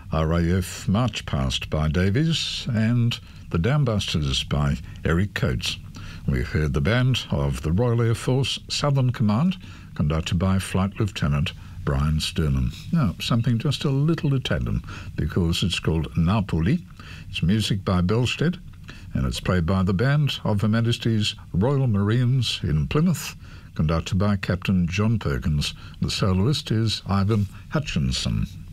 RAF March Past by Davies, and The Dambusters by Eric Coates. We heard the band of the Royal Air Force Southern Command, conducted by Flight Lieutenant Brian Sternum. Now, something just a little Italian, because it's called Napoli. It's music by Belstead, and it's played by the band of Her Majesty's Royal Marines in Plymouth, conducted by Captain John Perkins. The soloist is Ivan Hutchinson.